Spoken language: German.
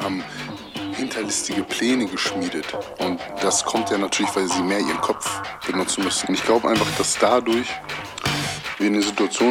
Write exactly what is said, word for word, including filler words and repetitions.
haben hinterlistige Pläne geschmiedet. Und das kommt ja natürlich, weil sie mehr ihren Kopf benutzen müssen. Und ich glaube einfach, dass dadurch wir in eine Situation